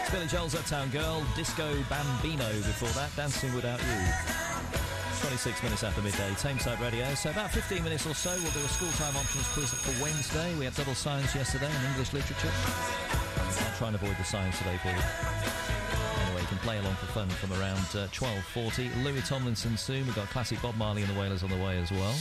Billy Joel's Uptown Girl, Disco Bambino before that, Dancing Without You. 26 minutes after midday, Tameside Radio. So about 15 minutes or so, we'll do a school-time options quiz for Wednesday. We had double science yesterday in English literature. I'll try and avoid the science today for you. Anyway, you can play along for fun from around 12:40. Louis Tomlinson soon. We've got classic Bob Marley and the Wailers on the way as well.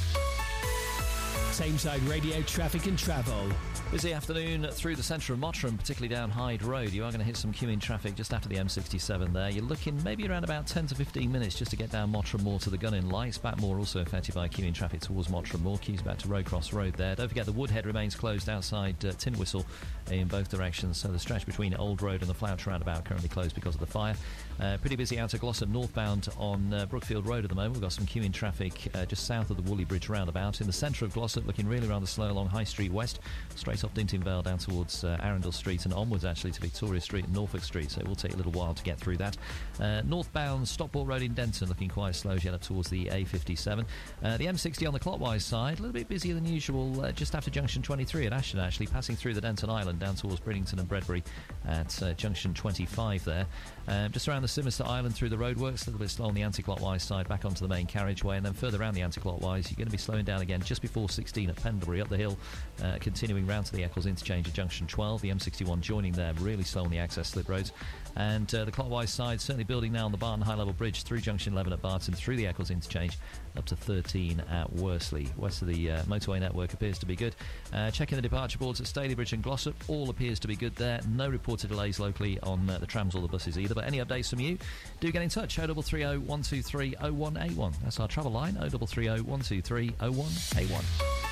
Tameside Radio traffic and travel. Busy afternoon through the centre of Mottram, particularly down Hyde Road. You are going to hit some queuing traffic just after the M67 there. You're looking maybe around about 10 to 15 minutes just to get down Mottram Moor to the Gunning Lights. Backmoor also affected by queuing traffic towards Mottram Moor. Queues back to Rowcross Road there. Don't forget the Woodhead remains closed outside Tin Whistle in both directions. So the stretch between Old Road and the Flouch roundabout currently closed because of the fire. Pretty busy out of Glossop northbound on Brookfield Road at the moment. We've got some queuing traffic just south of the Woolley Bridge roundabout. In the centre of Glossop, looking really rather slow along High Street West, straight off Dinton Vale down towards Arundel Street and onwards actually to Victoria Street and Norfolk Street, so it will take a little while to get through that. Northbound Stockport Road in Denton looking quite slow as you head up towards the A57. The M60 on the clockwise side, a little bit busier than usual just after Junction 23 at Ashton actually, passing through the Denton Island down towards Bridlington and Bredbury at Junction 25 there. Just around the Simister Island through the roadworks, a little bit slow on the anti-clockwise side back onto the main carriageway, and then further around the anti-clockwise you're going to be slowing down again just before 16 at Pendlebury up the hill, continuing round to the Eccles interchange at Junction 12. The M61 joining there, really slow on the access slip roads. And the clockwise side certainly building now on the Barton High Level Bridge through Junction 11 at Barton, through the Eccles interchange up to 13 at Worsley. West of the motorway network appears to be good. Checking the departure boards at Stalybridge and Glossop, all appears to be good there. No reported delays locally on the trams or the buses either, but any updates from you, do get in touch. 0330 123 0181. That's our travel line, 0330 123 0181.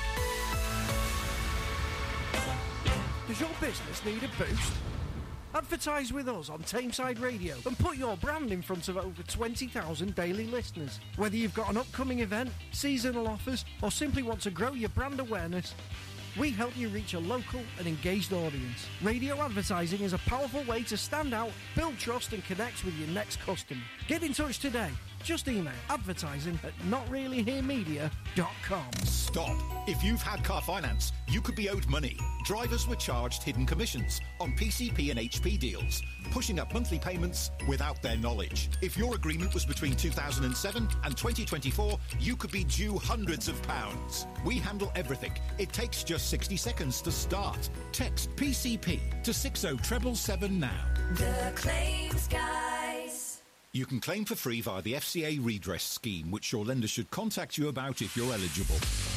Does your business need a boost? Advertise with us on Tameside Radio and put your brand in front of over 20,000 daily listeners. Whether you've got an upcoming event, seasonal offers, or simply want to grow your brand awareness, we help you reach a local and engaged audience. Radio advertising is a powerful way to stand out, build trust and connect with your next customer. Get in touch today. Just email advertising@notreallyheremedia.com. Stop. If you've had car finance, you could be owed money. Drivers were charged hidden commissions on PCP and HP deals, pushing up monthly payments without their knowledge. If your agreement was between 2007 and 2024, you could be due hundreds of pounds. We handle everything. It takes just 60 seconds to start. Text PCP to 60777 now. The Claims Guys. You can claim for free via the FCA redress scheme, which your lender should contact you about if you're eligible.